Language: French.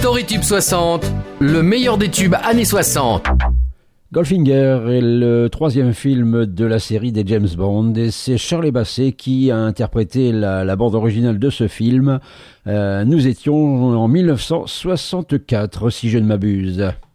StoryTube 60, le meilleur des tubes années 60. Goldfinger est le troisième film de la série des James Bond et c'est Shirley Bassey qui a interprété la bande originale de ce film. Nous étions en 1964, si je ne m'abuse.